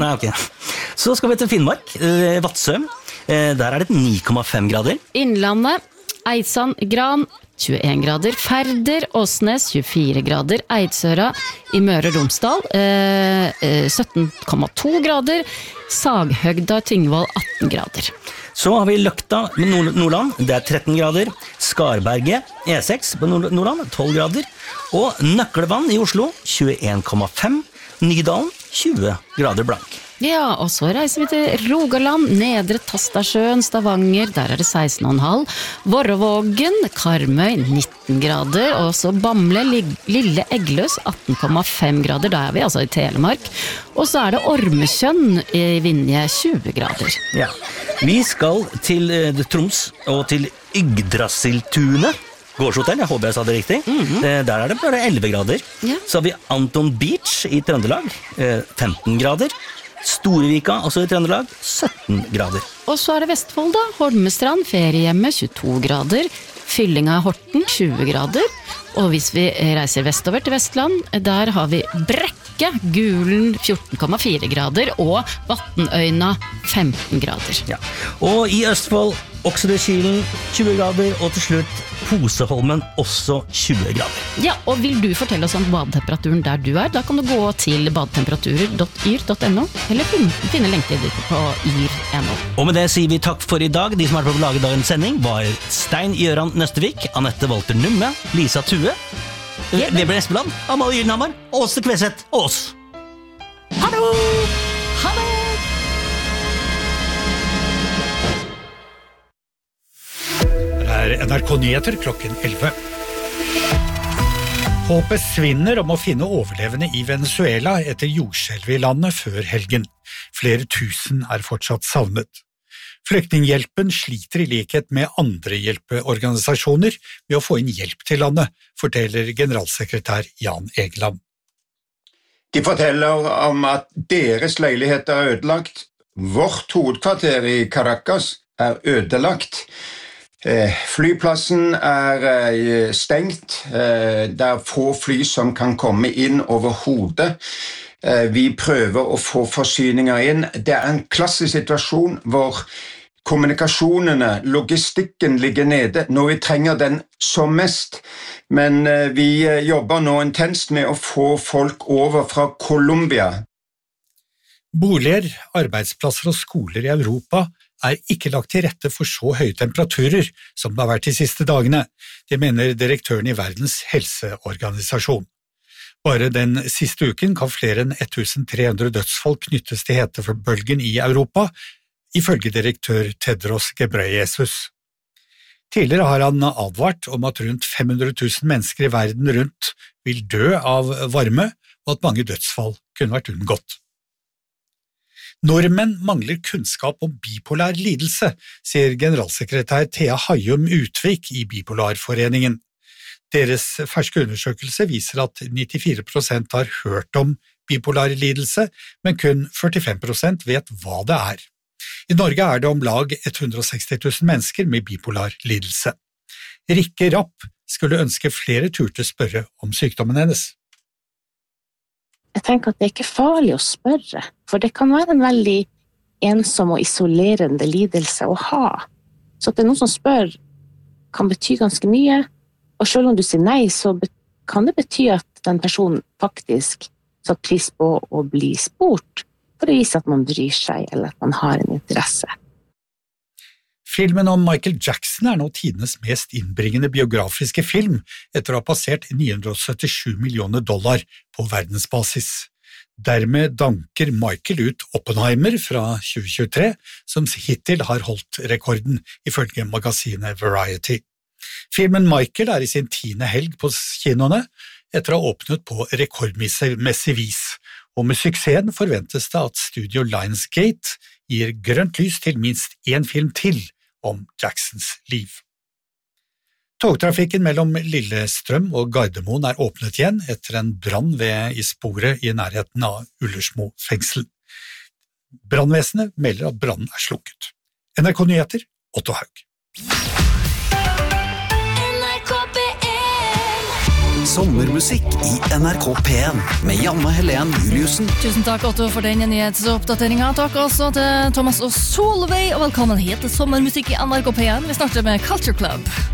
Nei, ok. Så skal vi til Finnmark, Vadsø. Der det 9,5 grader. Innlandet, Eidsand, Gran, 21 grader. Færder, Åsnes, 24 grader. Eidsøra i Møre og Romsdal, 17,2 grader. Saghøgda, Tingvoll, 18 grader. Så har vi Løkta med Nordland, det 13 grader. Skarberget, E6 på Nordland, 12 grader. Og Nøkkelvann i Oslo, 21,5. Nydalen, 20 grader blank. Ja, og så reiser vi til Rogaland, Nedre Tastersjøen, Stavanger, der det 16,5. Vorrevågen, Karmøy, 19 grader, og så Bamble, Lille Eggløs, 18,5 grader, der vi altså i Telemark. Og så det Ormekjønn i Vinje, 20 grader. Ja, vi skal til Troms og til Yggdrasiltunet. Gårdshotell, jeg håper jeg sa det riktig. Der det bare 11 grader. Ja. Så har vi Anton Beach i Trøndelag, 15 grader. Storevika, også i Trøndelag, 17 grader. Og så det Vestfold da, Holmestrand, feriehjemme, 22 grader. Fyllinga Horten, 20 grader. Og hvis vi reiser vestover til Vestland, der har vi Brekke, Gulen, 14,4 grader, og Vatnøyna, 15 grader. Ja. Og i Østfold, Oksedekilen, 20 grader, og til slutt Poseholmen, også 20 grader. Ja, og vil du fortelle oss om badetemperaturen der du da kan du gå til badetemperaturer.yr.no, eller finne lenker på yr.no. Og med det sier vi takk for i dag. De som på å lage dagens sending var Stein Gjøran Nøstevik, Anette Walter Numme, Lisa Tue, Weber Espeland, Amalie Gyllenhammar, Åse Kveseth og oss. Hallo! Ha det! NRK Nyheter klokken 11. Håpet svinner om å finne overlevende i Venezuela etter jordskjelvet i landet før helgen. Flere tusen fortsatt savnet. Flyktninghjelpen sliter i likhet med andre hjelpeorganisasjoner med å få inn hjelp til landet, forteller generalsekretær Jan Egeland. De forteller om at deres leiligheter ødelagt. Vårt hovedkvarter i Caracas ødelagt. Flyplassen stengt, det få fly som kan komme inn overhodet. Vi prøver å få forsyninger inn. Det en klassisk situasjon hvor kommunikasjonene, logistikken ligger nede når vi trenger den som mest. Men vi jobber nå intenst med å få folk over fra Colombia. Boliger, arbeidsplasser og skoler i Europa ikke lagt til rette for så høye temperaturer som det har vært de siste dagene, det mener direktøren i Verdens helseorganisasjon. Bare den siste uken kan flere enn 1300 dødsfall knyttes til hetebølgen i Europa, ifølge direktør Tedros Ghebreyesus. Tidligere har han advart om at rundt 500 000 mennesker i verden rundt vil dø av varme, og at mange dødsfall kunne vært unngått. Nordmenn mangler kunnskap om bipolar lidelse, sier generalsekretær Thea Hajum Utvik i Bipolarforeningen. Deres ferske undersøkelse viser at 94% har hørt om bipolar lidelse, men kun 45% vet hva det I Norge det om lag 160 000 mennesker med bipolar lidelse. Rikke Rapp skulle ønske flere turte spørre om sykdommen hennes. Jeg tenker at det ikke farlig å spørre, for det kan være en veldig ensom og isolerende lidelse å ha. Så at det noen som spør kan bety ganske mye, og selv om du sier nei, så kan det bety at den personen faktisk satt pris på å bli spurt, for å vise at man bryr seg, eller at man har en interesse. Filmen om Michael Jackson nå tidenes mest innbringende biografiske film etter å ha passert $977 millioner på verdensbasis. Dermed danker Michael ut Oppenheimer fra 2023, som hittil har holdt rekorden, ifølge magasinet Variety. Filmen Michael I sin 10. helg på kinoene, etter å ha åpnet på rekordmessig vis, og med suksessen forventes det at studio Lionsgate gir grønt lys til minst en film til om Jacksons liv. Togtrafikken mellom Lillestrøm og Gardermoen åpnet igjen etter en brann i sporet i nærheten av Ullersmo fengsel. Brannvesenet melder at brannen slukket. NRK Nyheter, Otto Haug. NRK P1 Sommermusikk i NRK P1 med Janne Helen Juliussen. Tusen takk, Otto, for denne nyhetsoppdateringen. Takk også til Thomas og Solveig, og velkommen hit til Sommermusikk i NRK P1. Vi starter med Culture Club.